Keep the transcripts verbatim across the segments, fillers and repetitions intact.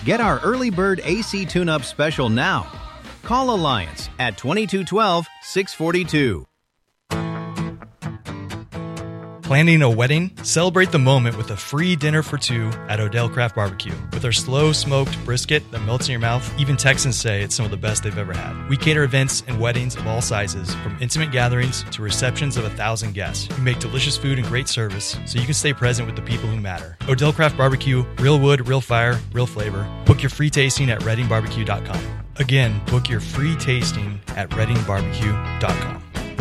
Get our early bird A C tune-up special now. Call Alliance at twenty-two twelve, six forty-two. Planning a wedding? Celebrate the moment with a free dinner for two at Odell Craft Barbecue. With our slow smoked brisket that melts in your mouth, even Texans say it's some of the best they've ever had. We cater events and weddings of all sizes, from intimate gatherings to receptions of a thousand guests. We make delicious food and great service so you can stay present with the people who matter. Odell Craft Barbecue, real wood, real fire, real flavor. Book your free tasting at redding barbecue dot com. Again, book your free tasting at redding barbecue dot com.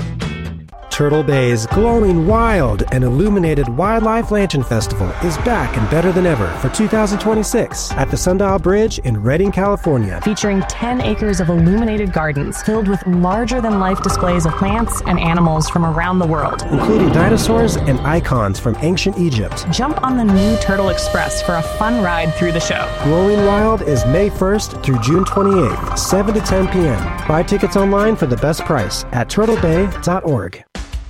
Turtle Bay's glowing wild and illuminated Wildlife Lantern Festival is back and better than ever for two thousand twenty-six at the Sundial Bridge in Redding, California. Featuring ten acres of illuminated gardens filled with larger-than-life displays of plants and animals from around the world, including dinosaurs and icons from ancient Egypt. Jump on the new Turtle Express for a fun ride through the show. Glowing Wild is May first through June twenty-eighth, seven to ten p.m. Buy tickets online for the best price at turtle bay dot org.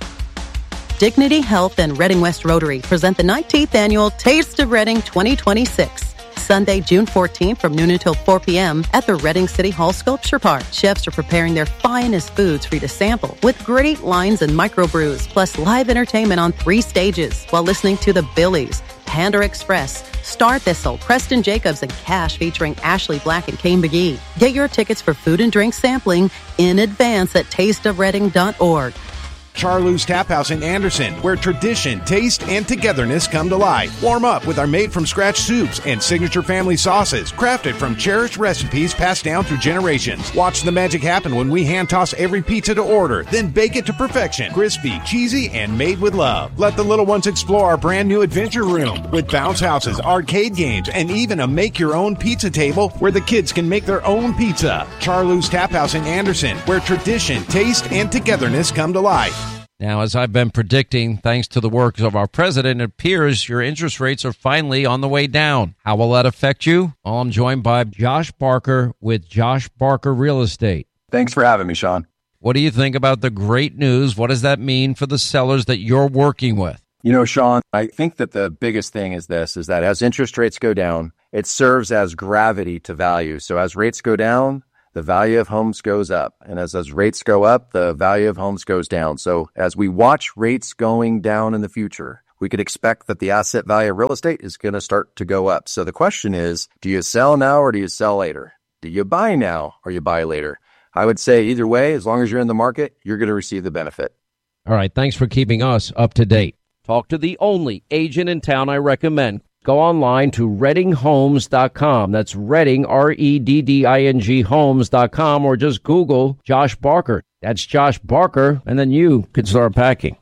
Dignity Health and Redding West Rotary present the nineteenth Annual Taste of Redding twenty twenty-six. Sunday, June fourteenth from noon until four p.m. at the Redding City Hall Sculpture Park. Chefs are preparing their finest foods for you to sample with great lines and microbrews, plus live entertainment on three stages while listening to the Billies, Panda Express, Star Thistle, Preston Jacobs, and Cash featuring Ashley Black and Kane McGee. Get your tickets for food and drink sampling in advance at taste of redding dot org. Charloo's Tap House in Anderson, where tradition, taste, and togetherness come to life. Warm up with our made-from-scratch soups and signature family sauces, crafted from cherished recipes passed down through generations. Watch the magic happen when we hand-toss every pizza to order, then bake it to perfection. Crispy, cheesy, and made with love. Let the little ones explore our brand-new adventure room with bounce houses, arcade games, and even a make-your-own pizza table where the kids can make their own pizza. Charloo's Tap House in Anderson, where tradition, taste, and togetherness come to life. Now, as I've been predicting, thanks to the work of our president, it appears your interest rates are finally on the way down. How will that affect you? Well, I'm joined by Josh Barker with Josh Barker Real Estate. Thanks for having me, Sean. What do you think about the great news? What does that mean for the sellers that you're working with? You know, Sean, I think that the biggest thing is this, is that as interest rates go down, it serves as gravity to value. So as rates go down, the value of homes goes up. And as those rates go up, the value of homes goes down. So as we watch rates going down in the future, we could expect that the asset value of real estate is going to start to go up. So the question is, do you sell now or do you sell later? Do you buy now or you buy later? I would say either way, as long as you're in the market, you're going to receive the benefit. All right. Thanks for keeping us up to date. Talk to the only agent in town I recommend. Go online to redding homes dot com. That's Redding, R E D D I N G, homes dot com, or just Google Josh Barker. That's Josh Barker, and then you can start packing.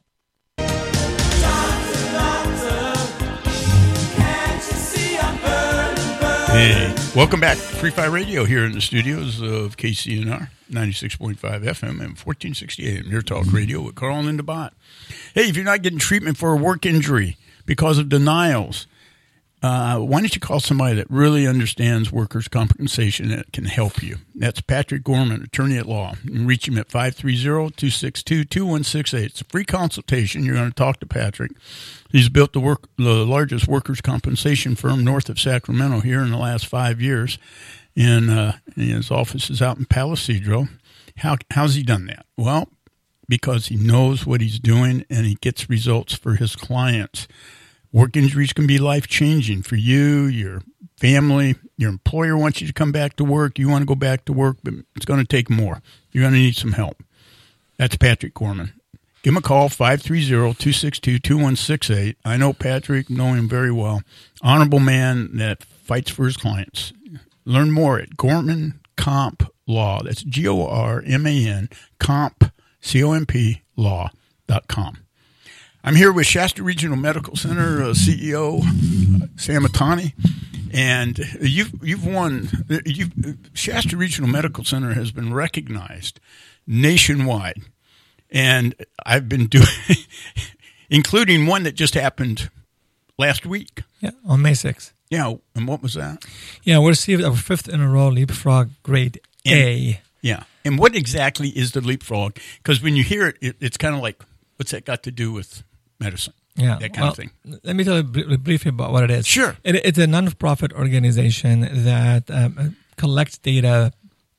Hey, welcome back to Free Fire Radio here in the studios of K C N R, ninety-six point five F M and fourteen sixty A M, Your Talk Radio with Carl and Linda Bott. Hey, if you're not getting treatment for a work injury because of denials, Uh, why don't you call somebody that really understands workers' compensation that can help you? That's Patrick Gorman, attorney at law. You can reach him at five three zero, two six two, two one six eight. It's a free consultation. You're going to talk to Patrick. He's built the, work, the largest workers' compensation firm north of Sacramento here in the last five years. And, uh, and his office is out in Palisadro. How, how's he done that? Well, because he knows what he's doing and he gets results for his clients. Work injuries can be life-changing for you, your family. Your employer wants you to come back to work. You want to go back to work, but it's going to take more. You're going to need some help. That's Patrick Gorman. Give him a call, five three zero, two six two, two one six eight. I know Patrick, know him very well. Honorable man that fights for his clients. Learn more at Gorman Comp Law. That's G O R M A N, Comp, C O M P, law dot com. I'm here with Shasta Regional Medical Center uh, C E O uh, Sam Atani, and you've you've won. You've, Shasta Regional Medical Center has been recognized nationwide, and I've been doing, including one that just happened last week. Yeah, on May sixth. Yeah, and what was that? Yeah, we received our fifth in a row Leapfrog Grade and, A. Yeah, and what exactly is the Leapfrog? Because when you hear it, it it's kind of like, what's that got to do with medicine? Yeah, that kind well, of thing. Let me tell you br- briefly about what it is. Sure. It, it's a non-profit organization that um, collects data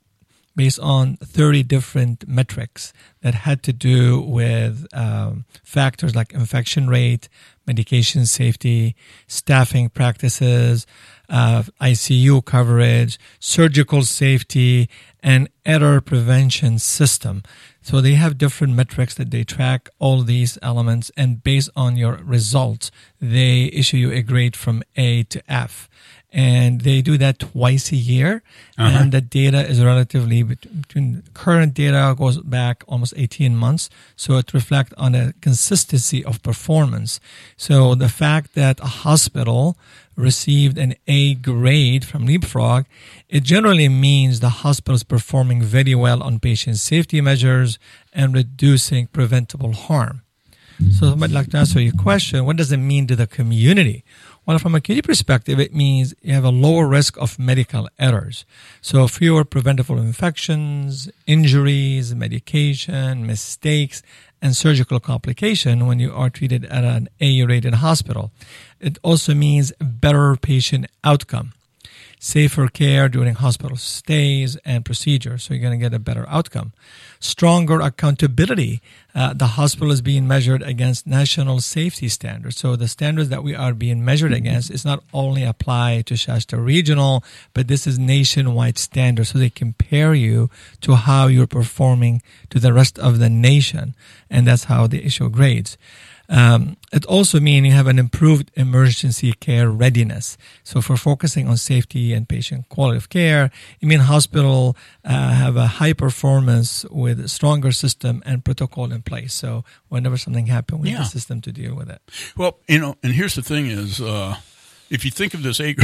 based on thirty different metrics that had to do with um, factors like infection rate, medication safety, staffing practices, uh, I C U coverage, surgical safety, and error prevention system. So they have different metrics that they track all these elements, and based on your results, they issue you a grade from A to F. And they do that twice a year. Uh-huh. And the data is relatively between current data goes back almost eighteen months. So it reflects on a consistency of performance. So the fact that a hospital received an A grade from Leapfrog, it generally means the hospital is performing very well on patient safety measures and reducing preventable harm. So I'd like to answer your question, what does it mean to the community? Well, from a community perspective, it means you have a lower risk of medical errors. So fewer preventable infections, injuries, medication, mistakes, and surgical complication when you are treated at an A-rated hospital. It also means better patient outcome, safer care during hospital stays and procedures, so you're going to get a better outcome. Stronger accountability. Uh, the hospital is being measured against national safety standards. So the standards that we are being measured against is not only applied to Shasta Regional, but this is nationwide standards. So they compare you to how you're performing to the rest of the nation, and that's how they issue grades. Um, it also means you have an improved emergency care readiness. So for focusing on safety and patient quality of care, it means hospital uh, have a high performance with a stronger system and protocol in place. So whenever something happens, we yeah. have a system to deal with it. Well, you know, and here's the thing is, uh, if you think of this A,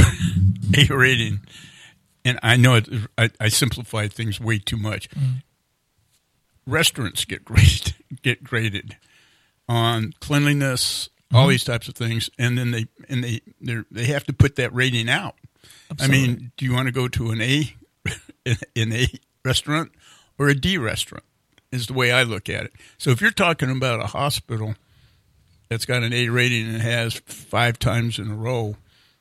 A rating, and I know it, I, I simplified things way too much. Mm. Restaurants get graded, get graded on cleanliness, all mm-hmm. these types of things, and then they and they they have to put that rating out. Absolutely. I mean, do you want to go to an A an A restaurant or a D restaurant? Is the way I look at it. So if you're talking about a hospital that's got an A rating and has five times in a row,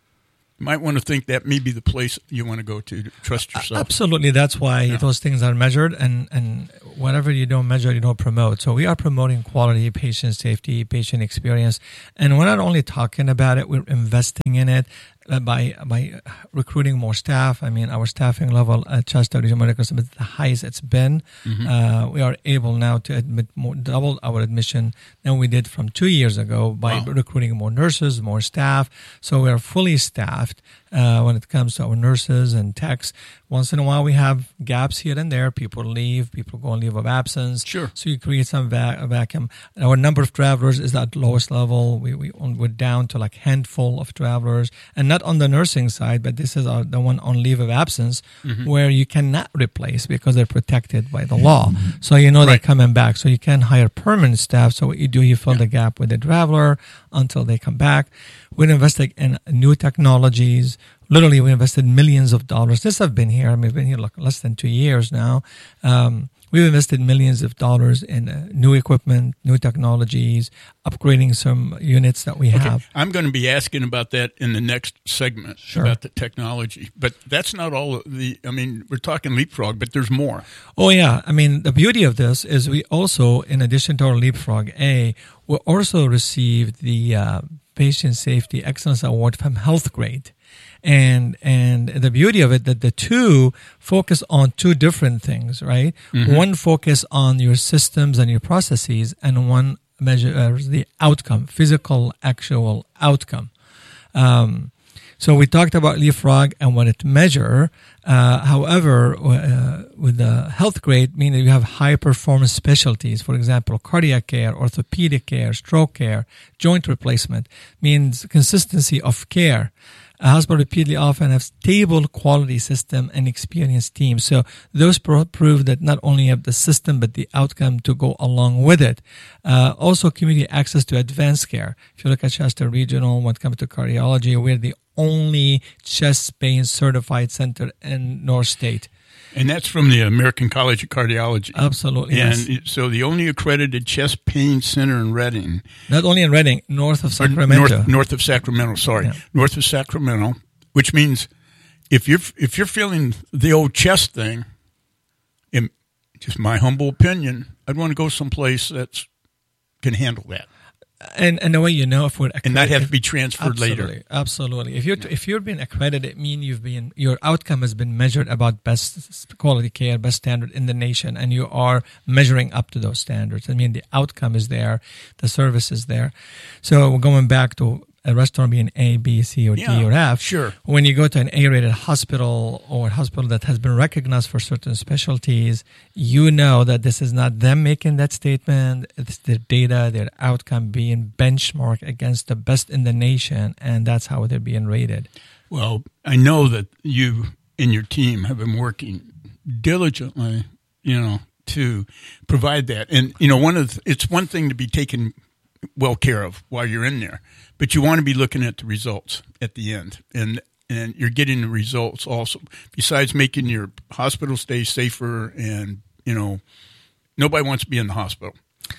you might want to think that may be the place you want to go to to trust yourself. Absolutely. That's why yeah. those things are measured, and, and whatever you don't measure, you don't promote. So we are promoting quality, patient safety, patient experience. And we're not only talking about it, we're investing in it uh, by by recruiting more staff. I mean, our staffing level at Shasta Regional Medical Center is the highest it's been. Mm-hmm. Uh, we are able now to admit more, double our admission than we did from two years ago by wow. recruiting more nurses, more staff. So we are fully staffed uh, when it comes to our nurses and techs. Once in a while, we have gaps here and there. People leave, people go on leave of absence. Sure. So you create some va- vacuum. Our number of travelers is at lowest level. We, we, we're down to like handful of travelers. And not on the nursing side, but this is our, the one on leave of absence mm-hmm. where you cannot replace because they're protected by the law. So you know right. they're coming back. So you can hire permanent staff. So what you do, you fill yeah. the gap with the traveler until they come back. We're investing in new technologies. Literally, we invested millions of dollars. This have been here. I mean, we've been here like less than two years now. Um, we've invested millions of dollars in uh, new equipment, new technologies, upgrading some units that we okay. have. I'm going to be asking about that in the next segment, sure. about the technology. But that's not all of the, I mean, we're talking Leapfrog, but there's more. Oh, yeah. I mean, the beauty of this is we also, in addition to our Leapfrog A, we also received the uh, Patient Safety Excellence Award from HealthGrade. And and the beauty of it that the two focus on two different things, right? Mm-hmm. One focus on your systems and your processes, and one measures the outcome, physical, actual outcome. Um, so we talked about Leapfrog and what it measures. Uh, however, uh, with the health grade, meaning you have high performance specialties, for example, cardiac care, orthopedic care, stroke care, joint replacement, means consistency of care. A hospital repeatedly often have stable quality system and experienced teams. So those pro- prove that not only have the system, but the outcome to go along with it. Uh, also, community access to advanced care. If you look at Shasta Regional, when it comes to cardiology, we're the only chest pain certified center in North State. And that's from the American College of Cardiology. Absolutely. And yes. so the only accredited chest pain center in Redding. Not only in Redding, north of Sacramento. North, north of Sacramento, sorry. Yeah. North of Sacramento, which means if you're, if you're feeling the old chest thing, in just my humble opinion, I'd want to go someplace that can handle that. And and the way you know if we're accredited, and not have to be transferred absolutely, later. Absolutely. If you're if you're being accredited, it means you've been your outcome has been measured about best quality care, best standard in the nation, and you are measuring up to those standards. I mean, the outcome is there, the service is there. So going back to a restaurant being A, B, C, or yeah, D, or F. Sure. When you go to an A-rated hospital or a hospital that has been recognized for certain specialties, you know that this is not them making that statement. It's their data, their outcome being benchmarked against the best in the nation, and that's how they're being rated. Well, I know that you and your team have been working diligently, you know, to provide that. And, you know, one of the, it's one thing to be taken well care of while you're in there, but you want to be looking at the results at the end, and and you're getting the results also. Besides making your hospital stay safer, and you know, nobody wants to be in the hospital,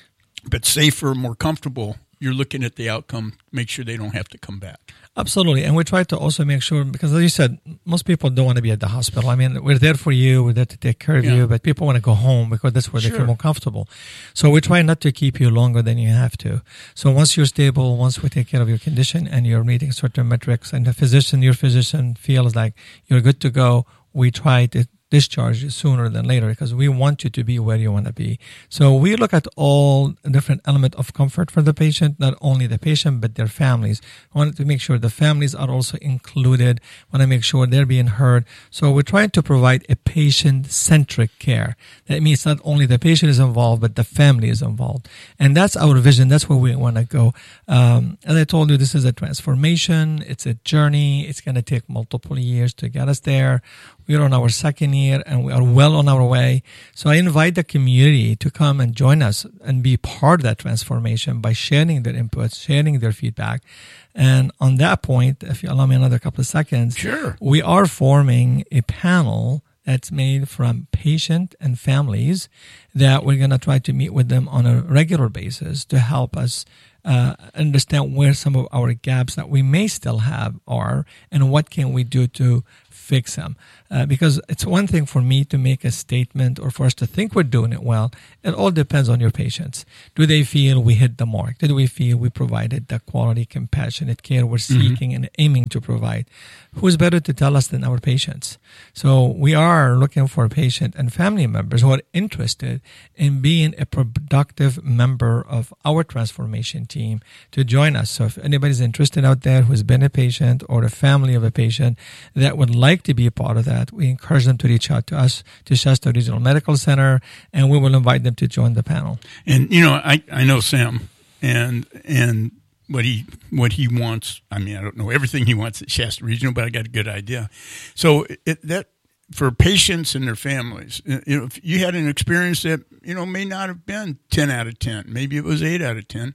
but safer, more comfortable. You're looking at the outcome, make sure they don't have to come back. Absolutely. And we try to also make sure, because as you said, most people don't want to be at the hospital. I mean, we're there for you, we're there to take care of yeah. you, but people want to go home because that's where sure. they feel more comfortable. So we try not to keep you longer than you have to. So once you're stable, once we take care of your condition and you're meeting certain metrics, and the physician, your physician feels like you're good to go, we try to discharge you sooner than later because we want you to be where you want to be. So we look at all different elements of comfort for the patient, not only the patient, but their families. We want to make sure the families are also included. We want to make sure they're being heard. So we're trying to provide a patient-centric care. That means not only the patient is involved, but the family is involved. And that's our vision. That's where we want to go. Um, as I told you, this is a transformation. It's a journey. It's going to take multiple years to get us there. We're on our second year and we are well on our way. So I invite the community to come and join us and be part of that transformation by sharing their inputs, sharing their feedback. And on that point, if you allow me another couple of seconds, sure. we are forming a panel that's made from patient and families that we're going to try to meet with them on a regular basis to help us uh, understand where some of our gaps that we may still have are and what can we do to fix them. Uh, because it's one thing for me to make a statement or for us to think we're doing it well. It all depends on your patients. Do they feel we hit the mark? Do we feel we provided the quality, compassionate care we're seeking mm-hmm. and aiming to provide? Who's better to tell us than our patients? So we are looking for patient and family members who are interested in being a productive member of our transformation team to join us. So if anybody's interested out there who's been a patient or a family of a patient that would like to be a part of that, we encourage them to reach out to us, to Shasta Regional Medical Center, and we will invite them to join the panel. And, you know, I, I know Sam and and what he what he wants. I mean, I don't know everything he wants at Shasta Regional, but I got a good idea. So it, that for patients and their families, you know, if you had an experience that, you know, may not have been ten out of ten, maybe it was eight out of ten,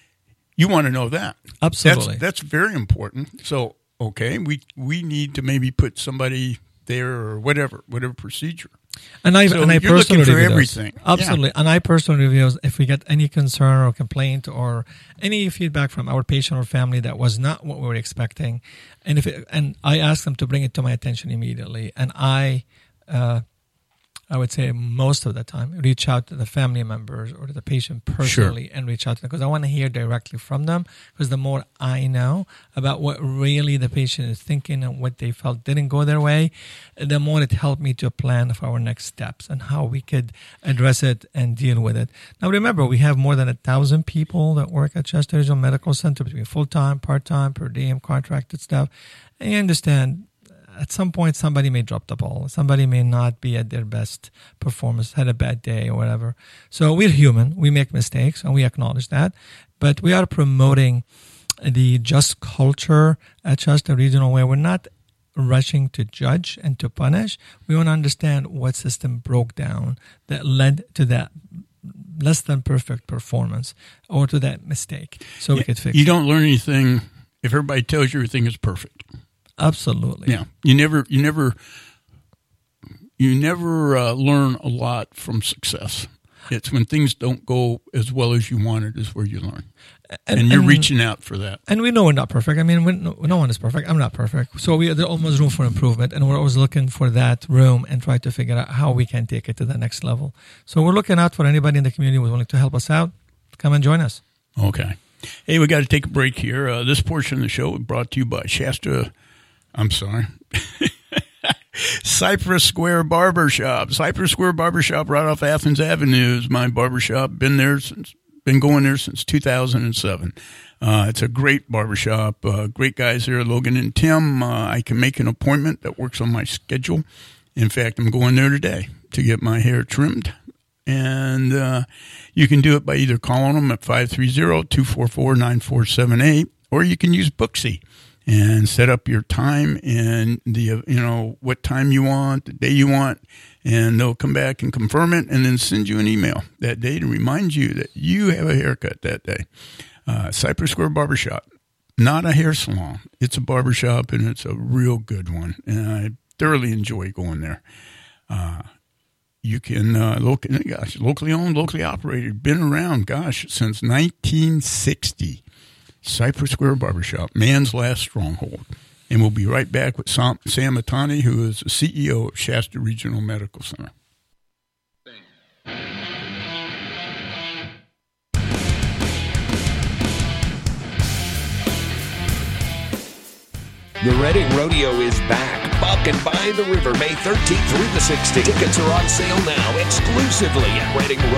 you want to know that. Absolutely. That's, that's very important. So, okay, we, we need to maybe put somebody there or whatever, whatever procedure. And I so and I you're personally looking for review everything. Those. Absolutely. Yeah. And I personally review if we get any concern or complaint or any feedback from our patient or family that was not what we were expecting, and if it, and I ask them to bring it to my attention immediately, and I. Uh, I would say most of the time, reach out to the family members or to the patient personally sure. and reach out to them because I want to hear directly from them because the more I know about what really the patient is thinking and what they felt didn't go their way, the more it helped me to plan for our next steps and how we could address it and deal with it. Now, remember, we have more than a thousand people that work at Shasta Regional Medical Center between full-time, part-time, per diem, contracted staff. And you understand, at some point, somebody may drop the ball. Somebody may not be at their best performance, had a bad day or whatever. So we're human. We make mistakes, and we acknowledge that. But we are promoting the just culture at Shasta Regional where we're not rushing to judge and to punish. We want to understand what system broke down that led to that less than perfect performance or to that mistake so yeah, we could fix you it. You don't learn anything if everybody tells you everything is perfect. Absolutely. Yeah. You never, you never, you you never uh, learn a lot from success. It's when things don't go as well as you wanted is where you learn. And, and you're and, reaching out for that. And we know we're not perfect. I mean, no, no one is perfect. I'm not perfect. So we, there's almost room for improvement. And we're always looking for that room and try to figure out how we can take it to the next level. So we're looking out for anybody in the community who's willing to help us out. Come and join us. Okay. Hey, we got to take a break here. Uh, this portion of the show is brought to you by Shasta. I'm sorry. Cypress Square Barbershop. Cypress Square Barbershop right off Athens Avenue is my barbershop. Been there since, been going there since two thousand seven. Uh, it's a great barbershop. Uh, great guys there, Logan and Tim. Uh, I can make an appointment that works on my schedule. In fact, I'm going there today to get my hair trimmed. And uh, you can do it by either calling them at five three zero, two four four, nine four seven eight, or you can use Booksy and set up your time and the you know what time you want, the day you want, and they'll come back and confirm it and then send you an email that day to remind you that you have a haircut that day. Uh, Cypress Square Barbershop, not a hair salon. It's a barbershop, and it's a real good one, and I thoroughly enjoy going there. Uh, you can, uh, loc- gosh, locally owned, locally operated, been around, gosh, since nineteen sixty. Cypress Square Barbershop, man's last stronghold. And we'll be right back with Sam, Sam Matani, who is the C E O of Shasta Regional Medical Center. The Reading Rodeo is back. Buck and by the River, May thirteenth through the sixteenth. Tickets are on sale now exclusively at Reading Rodeo.